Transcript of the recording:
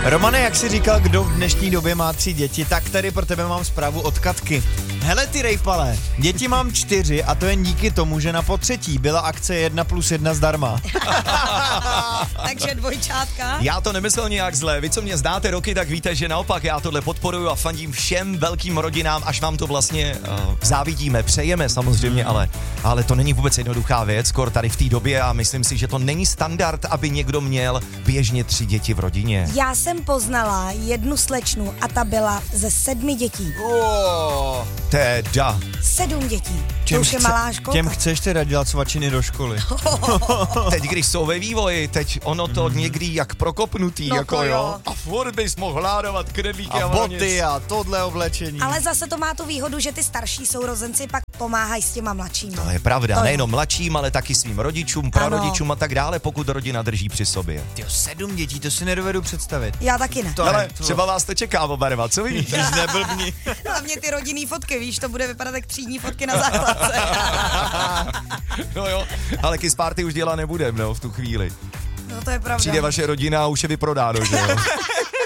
Romane, jak jsi říkal, kdo v dnešní době má 3 děti, tak tady pro tebe mám zprávu od Katky. Hele ty rejpale, děti mám 4 a to jen díky tomu, že na potřetí byla akce 1+1 zdarma. Takže dvojčátka. Já to nemyslel nějak zle. Vy, co mě znáte roky, tak víte, že naopak já tohle podporuju a fandím všem velkým rodinám, až vám to vlastně závidíme, přejeme samozřejmě, ale to není vůbec jednoduchá věc, skoro tady v té době a myslím si, že to není standard, aby někdo měl běžně 3 děti v rodině. Já jsem poznala jednu slečnu a ta byla ze 7 dětí. Teda. 7 dětí. To už je malá školka. Těm chceš teda dělat svačiny do školy. Teď, když jsou ve vývoji, teď ono to někdy jak prokopnutý, No jako to jo. jo. A furt bys mohl hládovat knedlíky A a boty a tohle oblečení. Ale zase to má tu výhodu, že ty starší sourozenci pak pomáhají s těma mladšíma. To je pravda, To jo. nejenom mladším, ale taky svým rodičům, prarodičům a tak dále, pokud rodina drží při sobě. Tyjo, 7 dětí, to si nedovedu představit. Já taky ne. Ale třeba vás to čeká oba, co víš? Neblbni. Hlavně ty rodinný fotky, víš, to bude vypadat jak třídní fotky na základce. No jo, ale kiss party už dělat nebudem, no, v tu chvíli. No to je pravda. Přijde vaše rodina a už je vyprodáno, že jo?